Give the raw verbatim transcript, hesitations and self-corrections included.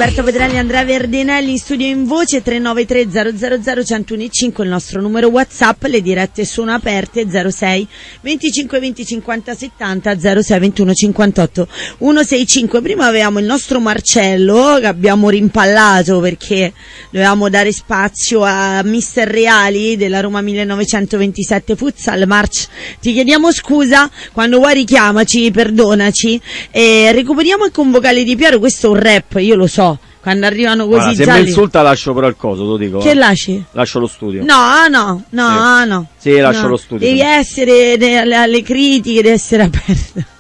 Roberto Pedrelli, Andrea Verdenelli in studio in voce. Tre nove tre zero zero zero uno zero uno cinque il nostro numero WhatsApp, le dirette sono aperte. Zero sei venticinque venti cinquanta settanta zero sei ventuno cinquantotto centosessantacinque. Prima avevamo il nostro Marcello che abbiamo rimpallato perché dovevamo dare spazio a mister Reali della Roma millenovecentoventisette Futsal. March, ti chiediamo scusa, quando vuoi richiamaci, perdonaci, e recuperiamo il convocale di Piero. Questo è un rap, io lo so, quando arrivano così Guarda, se gialli. mi insulta lascio però il coso, te lo dico. Che eh. lasci? Lascio lo studio. No, no, no, sì. no. Sì, lascio no. lo studio. Devi sì. essere de- alle, alle critiche, devi essere aperto.